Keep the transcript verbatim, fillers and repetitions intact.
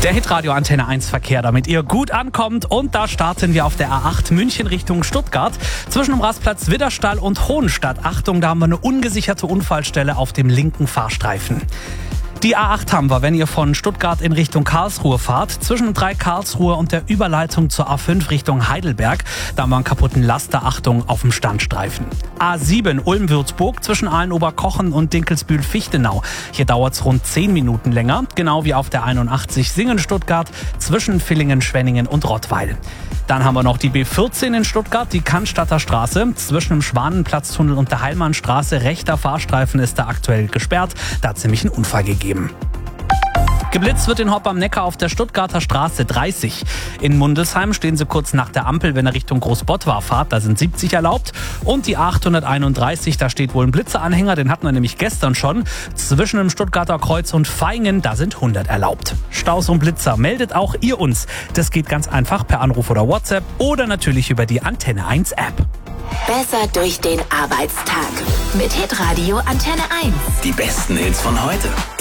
Der Hitradio Antenne eins Verkehr, damit ihr gut ankommt. Und da starten wir auf der A acht München Richtung Stuttgart. Zwischen dem Rastplatz Widderstall und Hohenstadt. Achtung, da haben wir eine ungesicherte Unfallstelle auf dem linken Fahrstreifen. Die A acht haben wir, wenn ihr von Stuttgart in Richtung Karlsruhe fahrt. Zwischen drei Karlsruhe und der Überleitung zur A fünf Richtung Heidelberg. Da haben wir einen kaputten Laster. Achtung auf dem Standstreifen. A sieben Ulm-Würzburg zwischen Aalen-Oberkochen und Dinkelsbühl-Fichtenau. Hier dauert es rund zehn Minuten länger. Genau wie auf der einundachtzig Singen-Stuttgart zwischen Villingen, Schwenningen und Rottweil. Dann haben wir noch die B vierzehn in Stuttgart, die Cannstatter Straße. Zwischen dem Schwanenplatztunnel und der Heilmannstraße. Rechter Fahrstreifen ist da aktuell gesperrt. Da hat es nämlich einen Unfall gegeben. Geblitzt wird in Hopp am Neckar auf der Stuttgarter Straße dreißig. In Mundelsheim stehen sie kurz nach der Ampel, wenn ihr Richtung Großbottwar fahrt. Da sind siebzig erlaubt. Und die achthunderteinunddreißig, da steht wohl ein Blitzeranhänger, den hatten wir nämlich gestern schon. Zwischen dem Stuttgarter Kreuz und Vaihingen, da sind hundert erlaubt. Staus und Blitzer, meldet auch ihr uns. Das geht ganz einfach per Anruf oder WhatsApp oder natürlich über die Antenne eins App. Besser durch den Arbeitstag mit Hitradio Antenne eins. Die besten Hits von heute.